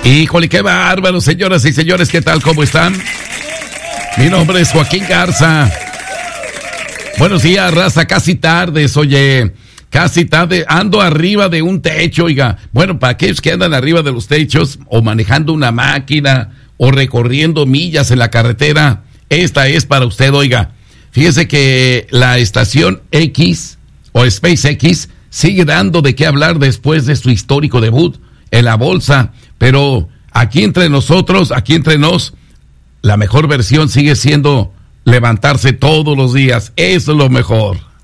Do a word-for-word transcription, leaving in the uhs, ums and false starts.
Híjole, qué bárbaro, señoras y señores, ¿qué tal? ¿Cómo están? Mi nombre es Joaquín Garza. Buenos días, raza, casi tardes, oye, casi tarde, ando arriba de un techo, oiga. Bueno, para aquellos que andan arriba de los techos, o manejando una máquina, o recorriendo millas en la carretera, esta es para usted, oiga. Fíjese que la estación X, o SpaceX, sigue dando de qué hablar después de su histórico debut en la bolsa, pero aquí entre nosotros, aquí entre nos, la mejor versión sigue siendo levantarse todos los días, eso es lo mejor.